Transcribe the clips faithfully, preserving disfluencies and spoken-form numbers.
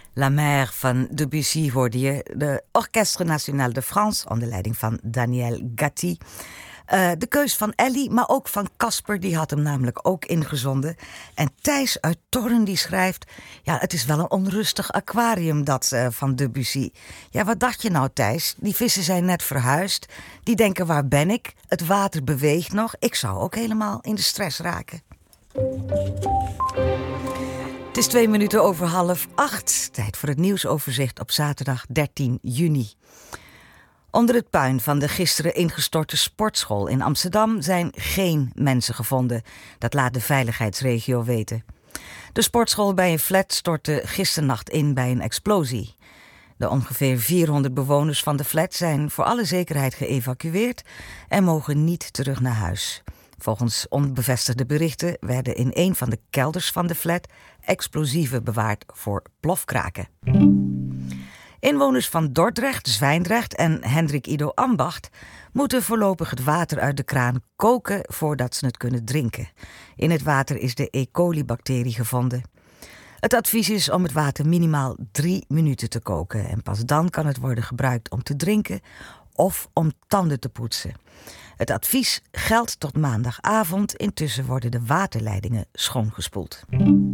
La Mer van Debussy hoorde je. De Orchestre National de France onder leiding van Daniel Gatti. Uh, de keus van Ellie, maar ook van Casper, die had hem namelijk ook ingezonden. En Thijs uit Torren die schrijft... ja, het is wel een onrustig aquarium dat uh, van Debussy. Ja, wat dacht je nou, Thijs? Die vissen zijn net verhuisd. Die denken, waar ben ik? Het water beweegt nog. Ik zou ook helemaal in de stress raken. Het is twee minuten over half acht. Tijd voor het nieuwsoverzicht op zaterdag dertien juni. Onder het puin van de gisteren ingestorte sportschool in Amsterdam zijn geen mensen gevonden. Dat laat de veiligheidsregio weten. De sportschool bij een flat stortte gisternacht in bij een explosie. De ongeveer vierhonderd bewoners van de flat zijn voor alle zekerheid geëvacueerd en mogen niet terug naar huis. Volgens onbevestigde berichten werden in een van de kelders van de flat explosieven bewaard voor plofkraken. Inwoners van Dordrecht, Zwijndrecht en Hendrik Ido Ambacht moeten voorlopig het water uit de kraan koken voordat ze het kunnen drinken. In het water is de E. coli-bacterie gevonden. Het advies is om het water minimaal drie minuten te koken en pas dan kan het worden gebruikt om te drinken of om tanden te poetsen. Het advies geldt tot maandagavond. Intussen worden de waterleidingen schoongespoeld.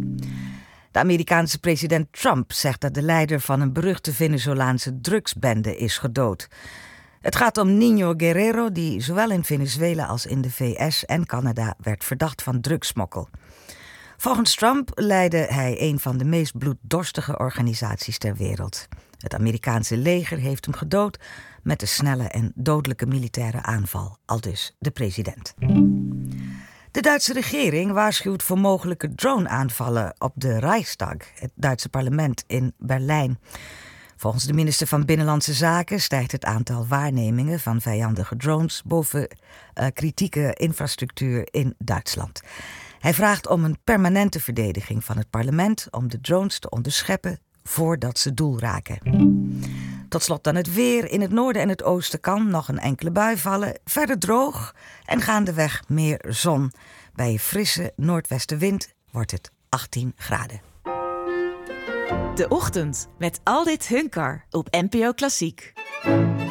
De Amerikaanse president Trump zegt dat de leider van een beruchte Venezolaanse drugsbende is gedood. Het gaat om Niño Guerrero, die zowel in Venezuela als in de V S en Canada werd verdacht van drugssmokkel. Volgens Trump leidde hij een van de meest bloeddorstige organisaties ter wereld. Het Amerikaanse leger heeft hem gedood met een snelle en dodelijke militaire aanval, aldus de president. De Duitse regering waarschuwt voor mogelijke drone-aanvallen op de Reichstag, het Duitse parlement in Berlijn. Volgens de minister van Binnenlandse Zaken stijgt het aantal waarnemingen van vijandige drones boven uh, kritieke infrastructuur in Duitsland. Hij vraagt om een permanente verdediging van het parlement om de drones te onderscheppen voordat ze doel raken. Tot slot dan het weer. In het noorden en het oosten kan nog een enkele bui vallen. Verder droog en gaandeweg meer zon. Bij een frisse noordwestenwind wordt het achttien graden. De Ochtend met Aldit Hunkar op N P O Klassiek.